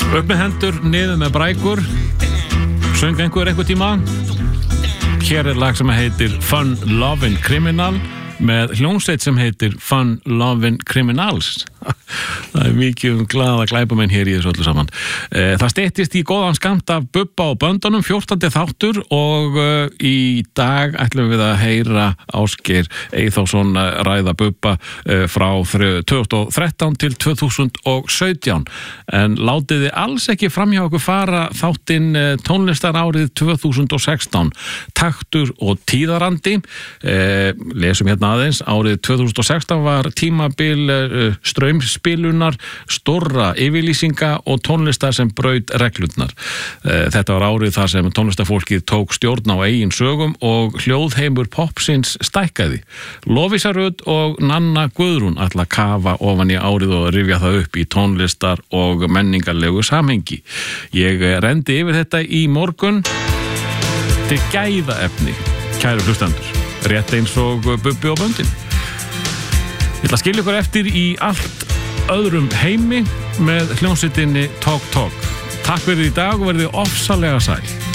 Upp með hendur, niður með brækur. Söng einhver tíma. Hér lag sem heitir Fun Lovin' Criminal með hljómsveit sem heitir Fun Lovin' Criminals. Það mikið glaða glæpamenn hér í þessu öllu saman. Það styttist í góðan skammt af Bubba og böndunum, 14. þáttur og í dag ætlum við að heyra Ásgeir Eyþórsson ræða Bubba frá 2013 til 2017. En látið þið alls ekki framhjá okkur fara þáttinn tónlistarárið 2016. Taktur og tíðarandi. Lesum hérna aðeins. Árið 2016 var tímabil straumspilunar, stórra yfirlýsinga og tónlistar sem braut reglurnar. Þetta var árið þar sem tónlistarfólkið tók stjórn á eigin sögum og hljóðheimur popsins stækkaði. Lovísa Rut og Nanna Guðrún ætla að kafa ofan í árið og rifja það upp í tónlistar og menningarlegu samhengi. Ég rendi yfir þetta í morgun til gæðaefni, kæru hlustendur, rétt eins og Bubbi og böndin. Ég ætla að skilja ykkur eftir í allt öðrum heimi með hljómsveitinni Tók Tók. Takk fyrir í dag og verðið ofsalega sæl.